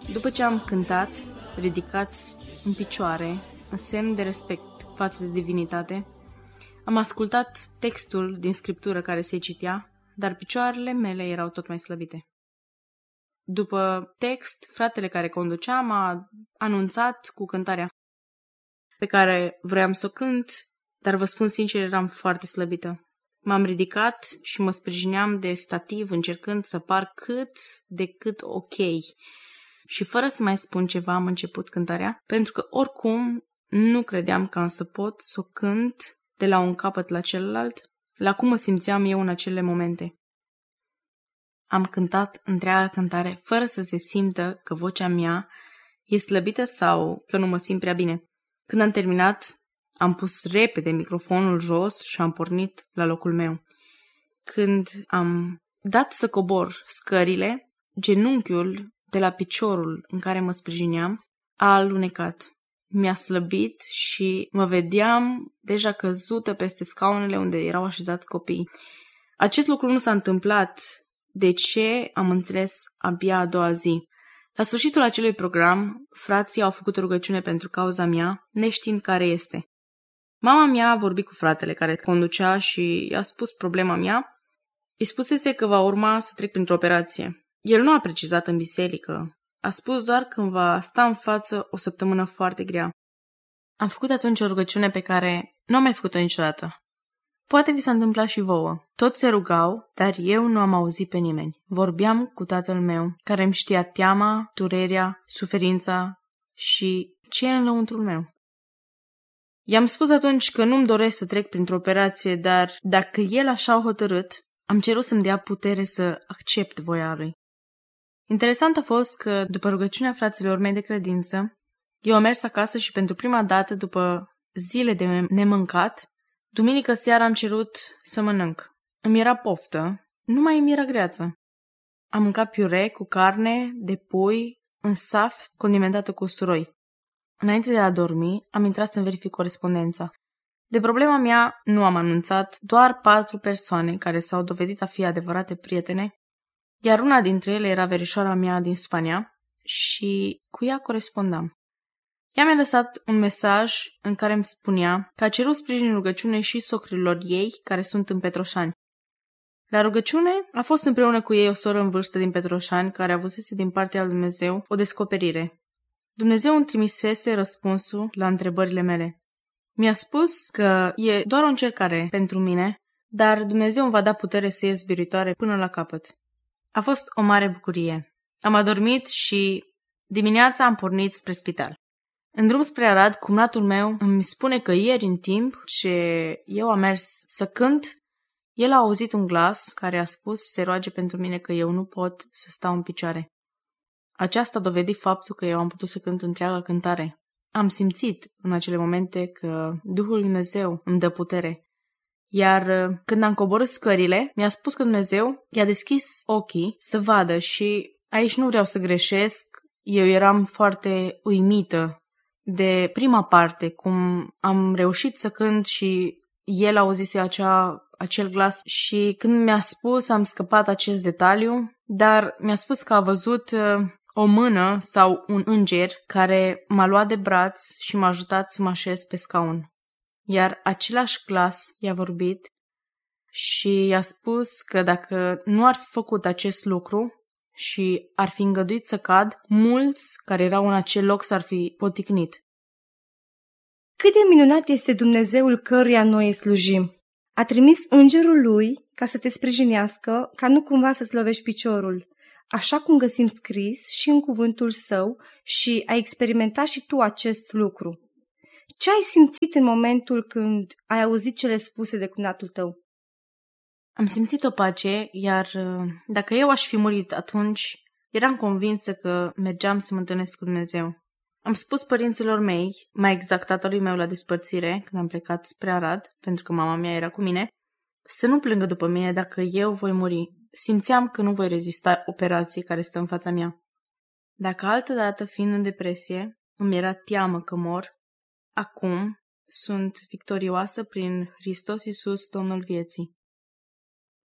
După ce am cântat, ridicați în picioare, în semn de respect față de divinitate, am ascultat textul din scriptură care se citea, dar picioarele mele erau tot mai slăbite. După text, fratele care conducea m-a anunțat cu cântarea pe care vroiam să o cânt, dar vă spun sincer, eram foarte slăbită. M-am ridicat și mă sprijineam de stativ încercând să par cât de cât ok. Și fără să mai spun ceva am început cântarea, pentru că oricum nu credeam că am să pot să o cânt de la un capăt la celălalt, la cum mă simțeam eu în acele momente. Am cântat întreaga cântare fără să se simtă că vocea mea e slăbită sau că nu mă simt prea bine. Când am terminat, am pus repede microfonul jos și am pornit la locul meu. Când am dat să cobor scările, genunchiul de la piciorul în care mă sprijineam a alunecat. Mi-a slăbit și mă vedeam deja căzută peste scaunele unde erau așezați copiii. Acest lucru nu s-a întâmplat. De ce? Am înțeles abia a doua zi. La sfârșitul acelui program, frații au făcut o rugăciune pentru cauza mea, neștiind care este. Mama mea a vorbit cu fratele care conducea și i-a spus problema mea. Îi spusese că va urma să trec printr-o operație. El nu a precizat în biserică. A spus doar că îmi va sta în față o săptămână foarte grea. Am făcut atunci o rugăciune pe care nu am mai făcut-o niciodată. Poate vi s-a întâmplat și vouă. Toți se rugau, dar eu nu am auzit pe nimeni. Vorbeam cu tatăl meu, care îmi știa teama, durerea, suferința și ce e în lăuntrul meu. I-am spus atunci că nu-mi doresc să trec printr-o operație, dar dacă el așa a hotărât, am cerut să-mi dea putere să accept voia lui. Interesant a fost că, după rugăciunea fraților mei de credință, eu am mers acasă și pentru prima dată, după zile de nemâncat, duminică seara am cerut să mănânc. Îmi era poftă, numai îmi era greață. Am mâncat piure cu carne de pui în saft condimentată cu usturoi. Înainte de a dormi, am intrat să-mi verific corespondența. De problema mea nu am anunțat doar 4 persoane care s-au dovedit a fi adevărate prietene, iar una dintre ele era verișoara mea din Spania și cu ea corespondam. Ea mi-a lăsat un mesaj în care îmi spunea că a cerut sprijin în rugăciune și socrilor ei care sunt în Petroșani. La rugăciune a fost împreună cu ei o soră în vârstă din Petroșani care avusese din partea lui Dumnezeu o descoperire. Dumnezeu îmi trimisese răspunsul la întrebările mele. Mi-a spus că e doar o încercare pentru mine, dar Dumnezeu îmi va da putere să ies biruitoare până la capăt. A fost o mare bucurie. Am adormit și dimineața am pornit spre spital. În drum spre Arad, cumnatul meu îmi spune că ieri, în timp ce eu am mers să cânt, el a auzit un glas care a spus să se roage pentru mine că eu nu pot să stau în picioare. Aceasta a dovedit faptul că eu am putut să cânt întreaga cântare. Am simțit în acele momente că Duhul Lui Dumnezeu îmi dă putere. Iar când am coborât scările, mi-a spus că Dumnezeu i-a deschis ochii să vadă și aici nu vreau să greșesc. Eu eram foarte uimită de prima parte, cum am reușit să cânt și el auzise acel glas și când mi-a spus am scăpat acest detaliu, dar mi-a spus că a văzut o mână sau un înger care m-a luat de braț și m-a ajutat să mă așez pe scaun. Iar același glas i-a vorbit și i-a spus că dacă nu ar fi făcut acest lucru și ar fi îngăduit să cad, mulți care erau în acel loc s-ar fi poticnit. Cât de minunat este Dumnezeul căruia noi îi slujim! A trimis îngerul lui ca să te sprijinească, ca nu cumva să-ți lovești piciorul, așa cum găsim scris și în cuvântul său și ai experimentat și tu acest lucru. Ce ai simțit în momentul când ai auzit cele spuse de cumnatul tău? Am simțit o pace, iar dacă eu aș fi murit atunci, eram convinsă că mergeam să mă întâlnesc cu Dumnezeu. Am spus părinților mei, mai exact tatălui meu la despărțire, când am plecat spre Arad, pentru că mama mea era cu mine, să nu plângă după mine dacă eu voi muri. Simțeam că nu voi rezista operației care stă în fața mea. Dacă altădată, fiind în depresie, îmi era teamă că mor, acum sunt victorioasă prin Hristos Iisus, Domnul vieții.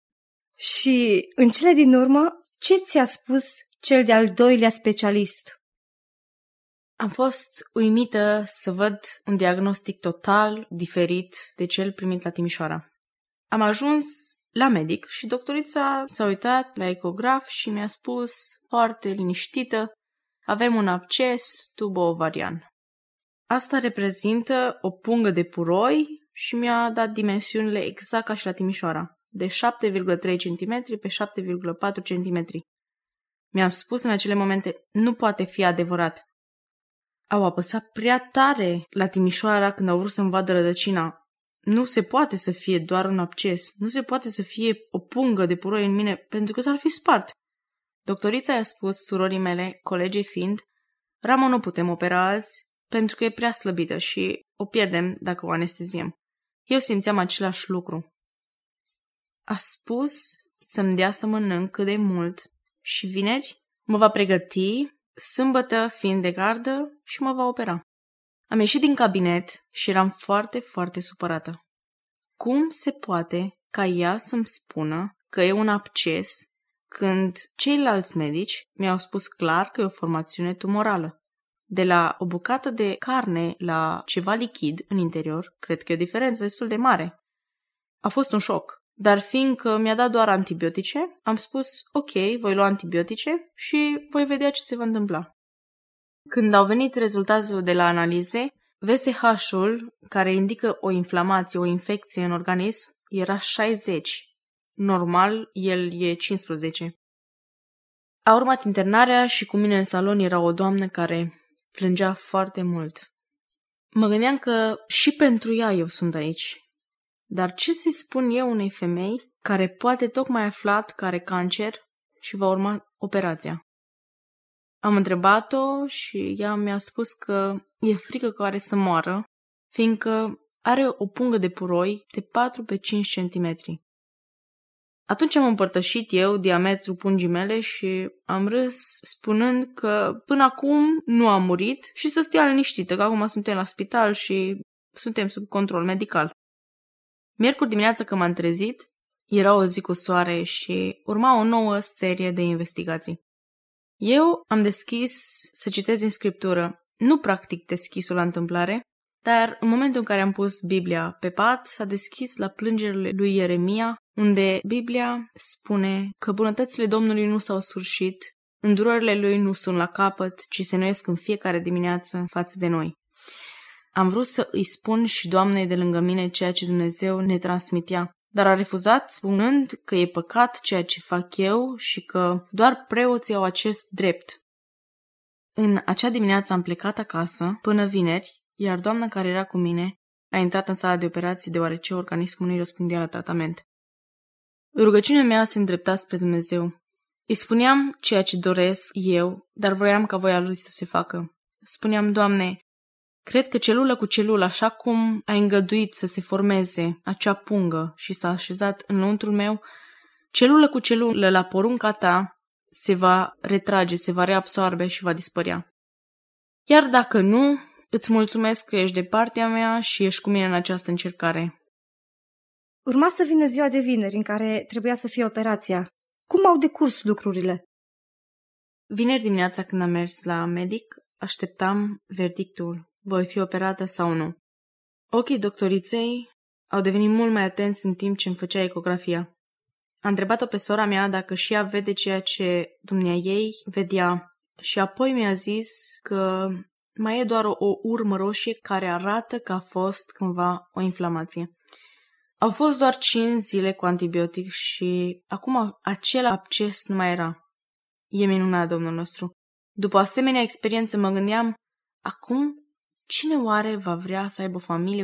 Și în cele din urmă, ce ți-a spus cel de-al doilea specialist? Am fost uimită să văd un diagnostic total diferit de cel primit la Timișoara. Am ajuns la medic și doctorița s-a uitat la ecograf și mi-a spus foarte liniștită: avem un absces tubo-ovarian. Asta reprezintă o pungă de puroi și mi-a dat dimensiunile exact ca și la Timișoara, de 7,3 cm pe 7,4 cm. Mi-am spus în acele momente: nu poate fi adevărat. Au apăsat prea tare la Timișoara când au vrut să-mi vadă rădăcina. Nu se poate să fie doar un absces, nu se poate să fie o pungă de puroi în mine, pentru că s-ar fi spart. Doctorița i-a spus surorii mele, colegii fiind: Ramo, nu putem opera azi pentru că e prea slăbită și o pierdem dacă o anesteziem. Eu simțeam același lucru. A spus să-mi dea să mănânc cât de mult și vineri mă va pregăti, sâmbătă fiind de gardă, și mă va opera. Am ieșit din cabinet și eram foarte, foarte supărată. Cum se poate ca ea să-mi spună că e un absces când ceilalți medici mi-au spus clar că e o formațiune tumorală? De la o bucată de carne la ceva lichid în interior, cred că e o diferență destul de mare. A fost un șoc, dar fiindcă mi-a dat doar antibiotice, am spus: ok, voi lua antibiotice și voi vedea ce se va întâmpla. Când au venit rezultatul de la analize, VSH-ul, care indică o inflamație, o infecție în organism, era 60. Normal, el e 15. A urmat internarea și cu mine în salon era o doamnă care plângea foarte mult. Mă gândeam că și pentru ea eu sunt aici. Dar ce să-i spun eu unei femei care poate tocmai aflat că are cancer și va urma operația? Am întrebat-o și ea mi-a spus că e frică că are să moară, fiindcă are o pungă de puroi de 4 pe 5 cm. Atunci am împărtășit eu diametrul pungii mele și am râs spunând că până acum nu am murit și să stea liniștită, că acum suntem la spital și suntem sub control medical. Miercuri dimineața când m-am trezit, era o zi cu soare și urma o nouă serie de investigații. Eu am deschis să citesc din scriptură, nu practic deschisul la întâmplare, dar în momentul în care am pus Biblia pe pat, s-a deschis la plângerile lui Ieremia, unde Biblia spune că bunătățile Domnului nu s-au sfârșit, îndurările lui nu sunt la capăt, ci se noiesc în fiecare dimineață față de noi. Am vrut să îi spun și Doamnei de lângă mine ceea ce Dumnezeu ne transmitea, dar a refuzat spunând că e păcat ceea ce fac eu și că doar preoții au acest drept. În acea dimineață am plecat acasă până vineri, iar doamna care era cu mine a intrat în sala de operații deoarece organismul nu-i răspundea la tratament. Rugăciunea mea se îndrepta spre Dumnezeu. Îi spuneam ceea ce doresc eu, dar vroiam ca voia Lui să se facă. Spuneam: Doamne, cred că celulă cu celulă, așa cum ai îngăduit să se formeze acea pungă și s-a așezat în lăuntrul meu, celulă cu celulă la porunca ta se va retrage, se va reabsorbe și va dispărea. Iar dacă nu, îți mulțumesc că ești de partea mea și ești cu mine în această încercare. Urma să vină ziua de vineri în care trebuia să fie operația. Cum au decurs lucrurile? Vineri dimineața când am mers la medic, așteptam verdictul. Voi fi operată sau nu? Ochii doctoriței au devenit mult mai atenți în timp ce îmi făcea ecografia. A întrebat-o pe sora mea dacă și ea vede ceea ce dumneaei vedea și apoi mi-a zis că mai e doar o urmă roșie care arată că a fost cândva o inflamație. Au fost doar 5 zile cu antibiotic și acum acel absces nu mai era. E minunat, Domnul nostru. După asemenea experiență mă gândeam: acum cine oare va vrea să aibă o familie